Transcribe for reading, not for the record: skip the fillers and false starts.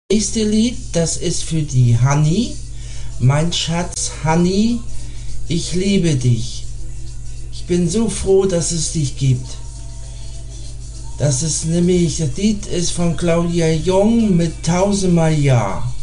Nächste Lied, das ist für die Hanni. Mein Schatz Hanni, ich liebe dich. Ich bin so froh, dass es dich gibt. Das Lied ist von Claudia Jung mit Tausendmal Ja.